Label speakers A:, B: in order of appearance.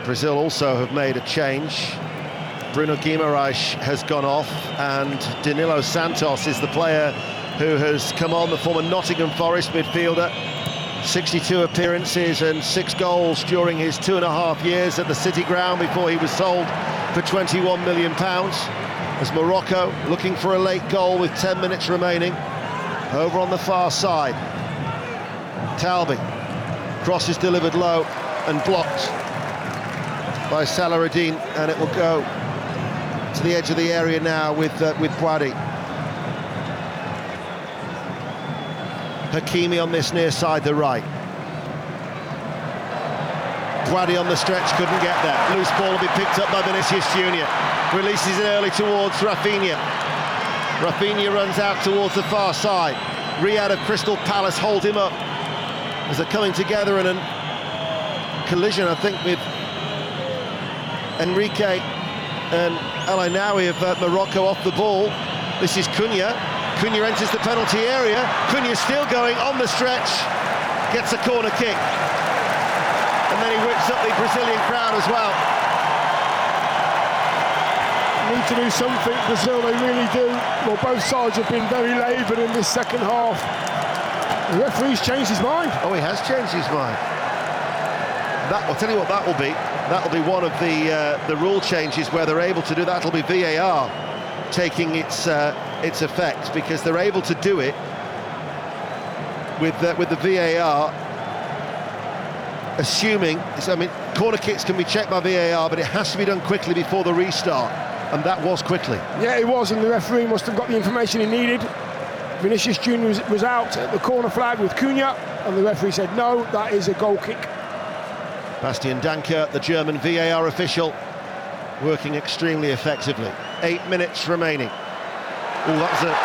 A: Brazil also have made a change. Bruno Guimaraes has gone off, and Danilo Santos is the player who has come on, the former Nottingham Forest midfielder. 62 appearances and 6 goals during his 2.5 years at the City Ground before he was sold for £21 million. As Morocco looking for a late goal with 10 minutes remaining. Over on the far side, Talbi. Cross is delivered low and blocked by Salahuddin, and it will go to the edge of the area now with Boadi. Hakimi on this near side, the right. Boadi on the stretch, couldn't get there. Loose ball will be picked up by Vinicius Junior. Releases it early towards Rafinha. Rafinha runs out towards the far side. Riyad of Crystal Palace hold him up as they're coming together in a collision, I think, with Enrique and El Ainaoui of Morocco off the ball. This is Cunha. Cunha enters the penalty area. Cunha still going on the stretch, gets a corner kick, and then he whips up the Brazilian crowd as well.
B: Need to do something, Brazil, they really do. Well, both sides have been very laboured in this second half. The referee's changed his mind.
A: Oh, he has changed his mind. I'll tell you what that will be. That'll be one of the rule changes where they're able to do that. It'll be VAR taking its effect, because they're able to do it with the VAR, assuming, I mean, corner kicks can be checked by VAR, but it has to be done quickly before the restart, and that was quickly.
B: Yeah, it was, and the referee must have got the information he needed. Vinicius Junior was out at the corner flag with Cunha, and the referee said, no, that is a goal kick.
A: Bastian Danke, the German VAR official, working extremely effectively. 8 minutes remaining. Oh, that was